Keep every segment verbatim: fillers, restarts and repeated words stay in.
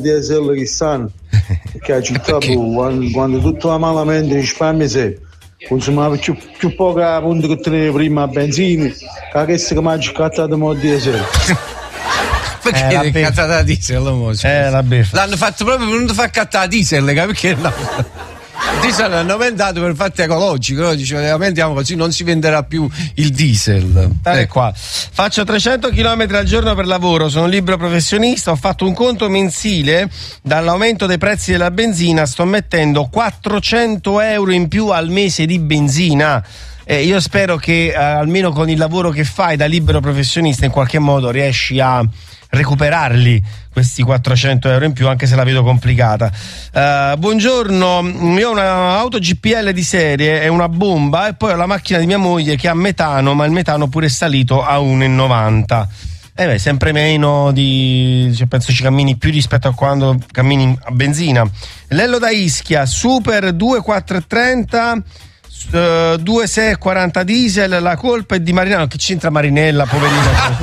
diesel che stanno, perché a città quando, quando tutto va malamente risparmia sé, consumava più, più poca punta che teneva prima a benzina, che questa che mangia cazzata mo diesel. Perché eh, cazzata a diesel? Eh, la beffa. L'hanno fatto proprio per non far cattare a diesel, perché no? Diesel hanno aumentato per fatti ecologici, no? Dice, aumentiamo così non si venderà più il diesel. Eh, qua. Faccio trecento chilometri al giorno per lavoro, sono libero professionista, ho fatto un conto mensile, dall'aumento dei prezzi della benzina sto mettendo quattrocento euro in più al mese di benzina. Eh, io spero che eh, almeno con il lavoro che fai da libero professionista in qualche modo riesci a recuperarli questi quattrocento euro in più, anche se la vedo complicata. Uh, buongiorno, io ho un'auto G P L di serie, è una bomba, e poi ho la macchina di mia moglie che ha metano, ma il metano pure è salito a uno virgola novanta. Eh beh, sempre meno di, cioè, penso ci cammini più rispetto a quando cammini a benzina. Lello da Ischia, Super due quattro trenta, Uh, due sei quaranta diesel, la colpa è di Marinello. Che c'entra Marinella, poverina?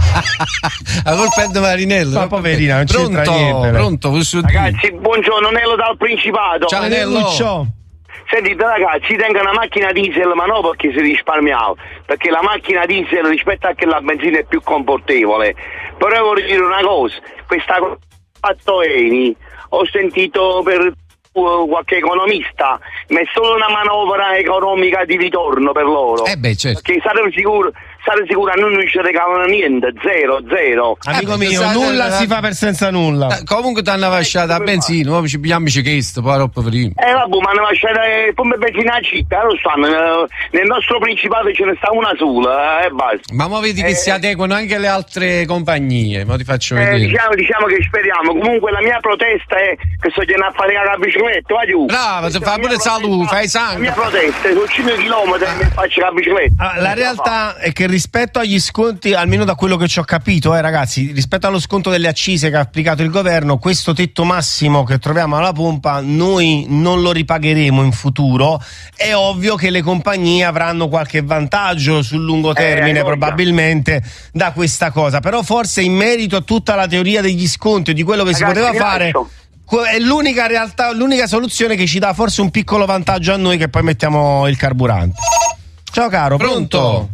La colpa è di Marinello, ma poverina, non pronto, c'entra niente. Pronto, ragazzi, buongiorno, Nello dal Principato. Ciao Nello. Sentite ragazzi, tengo una macchina diesel, ma non perché si risparmiava, perché la macchina diesel rispetto a che la benzina è più confortevole. Però vorrei dire una cosa, questa cosa fatto Eni, ho sentito per qualche economista, ma è solo una manovra economica di ritorno per loro. Eh beh, certo. Perché saremo sicuri, saremo sicuri a noi non ci regalano niente, zero, zero. Amico eh, mio, sa, nulla sa, si fa per senza nulla. Eh, comunque ti hanno lasciato a benzina, poi ci pigliamoci questo, poi troppo prima. Eh vabbè, ma hanno lasciato le pompe benzina a città, lo sanno, nel nostro Principato ce ne sta una sola, e eh, basta. Ma mo vedi che eh, si adeguano anche le altre compagnie, ma ti faccio vedere. Eh, diciamo, diciamo che speriamo, comunque la mia protesta è che sto andando a fare la bicicletta, va giù. Brava, ti fa pure salute, fai sangue. La mia protesta è su cinque chilometri e mi faccio la bicicletta. Ah, la realtà è che rispetto agli sconti, almeno da quello che ci ho capito, eh ragazzi, rispetto allo sconto delle accise che ha applicato il governo, questo tetto massimo che troviamo alla pompa noi non lo ripagheremo in futuro. È ovvio che le compagnie avranno qualche vantaggio sul lungo termine, eh, probabilmente, da questa cosa, però forse in merito a tutta la teoria degli sconti e di quello che ragazzi, si poteva fare lascio. È l'unica realtà, l'unica soluzione che ci dà forse un piccolo vantaggio a noi, che poi mettiamo il carburante. Ciao caro, pronto?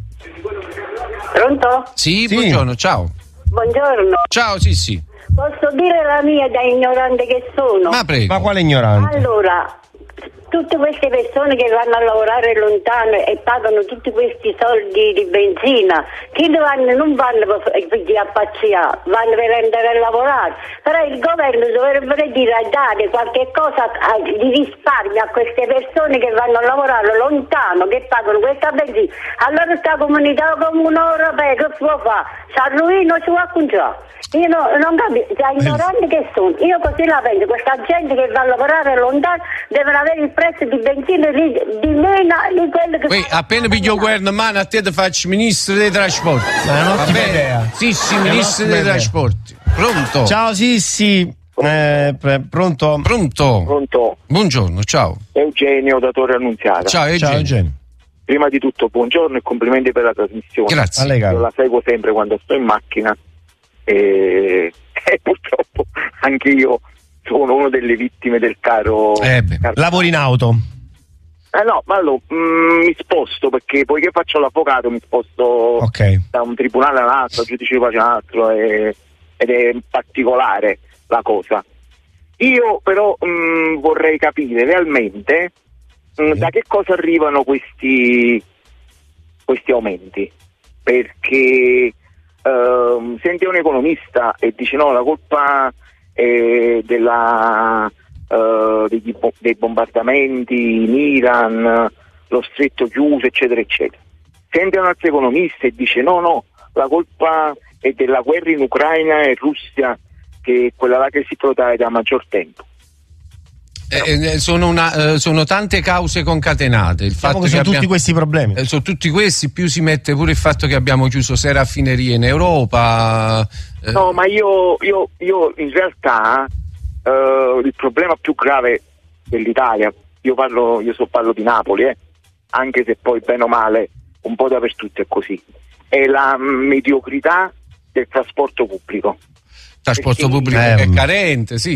Pronto? Sì, sì, buongiorno, ciao. Buongiorno. Ciao, sì, sì. Posso dire la mia da ignorante che sono? Ma prego. Ma quale ignorante? Allora, tutte queste persone che vanno a lavorare lontano e pagano tutti questi soldi di benzina, chi vanno, non vanno per a pazziare, vanno per andare a lavorare. Però il governo dovrebbe dire a dare qualche cosa di risparmio a queste persone che vanno a lavorare lontano, che pagano questa benzina. Allora sta comunità comune europea che può fare? Si arruina o si va a conciare? Io no, non capisco, da ignorante che sono, io così la penso, questa gente che va a lavorare lontano devono avere il prezzo di benzina di, di meno di quello che... Poi appena piglio il governo in mano a te ti faccio ministro dei trasporti. Ma è un'ottima idea. Sì, sì, ministro dei idea. trasporti. Pronto? Ciao Sissi. Eh, pre- pronto? Pronto? Pronto. Buongiorno, ciao. Eugenio da Torre Annunziata. Ciao Eugenio. Ciao Eugenio. Prima di tutto buongiorno e complimenti per la trasmissione. Grazie. A lei, Io la seguo sempre quando sto in macchina e, e purtroppo anche io sono una delle vittime del caro. Eh beh. caro... Lavori in auto? Eh no, ma allora mm, mi sposto perché poiché faccio l'avvocato mi sposto okay. da un tribunale all'altro, giudice di pace all'altro e, ed è particolare la cosa. Io però mh, vorrei capire realmente mh, da che cosa arrivano questi questi aumenti, perché uh, senti un economista e dice no, la colpa è della uh, degli, dei bombardamenti in Iran, lo stretto chiuso eccetera eccetera. Senti un altro economista e dice no no, la colpa è della guerra in Ucraina e Russia, che è quella là che si protrae da maggior tempo. Eh, sono, una, eh, sono tante cause concatenate. Il diciamo fatto che sono che tutti abbiamo, questi problemi. Eh, sono tutti questi, più si mette pure il fatto che abbiamo chiuso sei raffinerie in Europa. Eh. No, ma io, io, io in realtà eh, il problema più grave dell'Italia, io parlo, io so, parlo di Napoli, eh, anche se poi bene o male un po' dappertutto è così, è la mediocrità del trasporto pubblico. Trasporto Perché, pubblico eh, è carente, sì.